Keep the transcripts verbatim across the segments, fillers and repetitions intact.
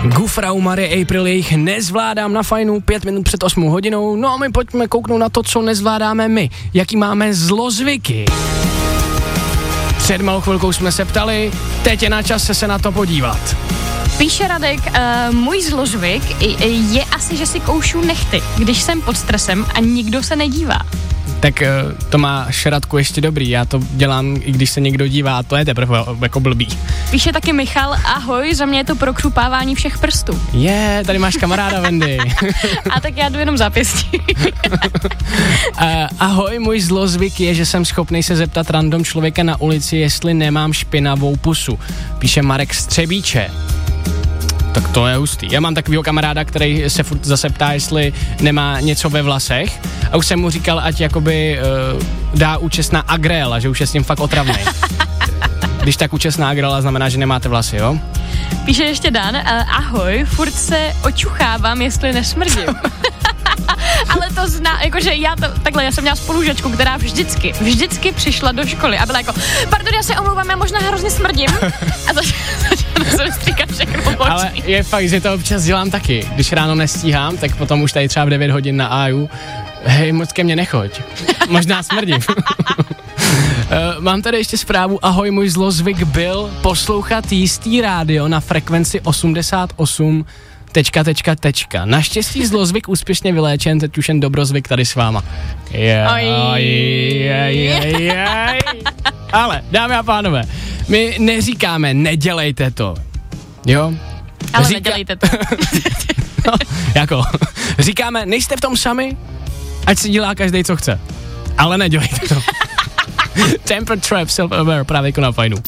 Gufrau, Marie, April, jejich Nezvládám na fajnu, pět minut před osmou hodinou. No a my pojďme kouknout na to, co nezvládáme my. Jaký máme zlozvyky. Před malou chvilkou jsme se ptali, teď je na čase se na to podívat. Píše Radek, uh, můj zlozvyk je asi, že si koušu nechty, když jsem pod stresem a nikdo se nedívá. Tak to má Radku ještě dobrý, já to dělám, i když se někdo dívá, a to je teprve jako blbý. Píše taky Michal, ahoj, za mě je to prokřupávání všech prstů. Je, yeah, tady máš kamaráda, Wendy. A tak já jdu jenom zápěstí. uh, ahoj, můj zlozvyk je, že jsem schopný se zeptat random člověka na ulici, jestli nemám špinavou pusu. Píše Marek Střebíče. Tak to je hustý. Já mám takovýho kamaráda, který se furt zase ptá, jestli nemá něco ve vlasech. A už jsem mu říkal, ať jakoby uh, dá účest na Agrela, že už je s ním fakt otravný. Když tak účest na Agrela znamená, že nemáte vlasy, jo? Píše ještě Dan, uh, ahoj, furt se očuchávám, jestli nesmrdím. Ale to zná, jakože já to, takhle, já jsem měla spolužačku, která vždycky, vždycky přišla do školy a byla jako, pardon, já se omlouvám, já možná hrozně smrdím. A začala jsem stříkat všechno bočí. Ale je fakt, že to občas dělám taky. Když ráno nestíhám, tak potom už tady třeba v devět hodin na á jú, hej, moc ke mně nechoď. Možná smrdím. Uh, mám tady ještě zprávu, ahoj, můj zlozvyk byl poslouchat jistý rádio na frekvenci osmdesát osm tečka, tečka, tečka. Naštěstí zlozvyk úspěšně vyléčen, teď už jen dobrozvyk tady s váma. Yeah, oj, je, je, je. Ale, dámy a pánové, my neříkáme, nedělejte to, jo? Ale Říká... nedělejte to. No, jako, říkáme, nejste v tom sami, ať si dělá každej, co chce. Ale nedělejte to. Temper Trap, Self-Aware, právě jako na fajnu.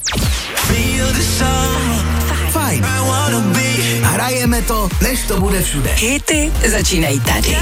Fajn. Hrajeme to, než to bude všude. Hity začínají tady.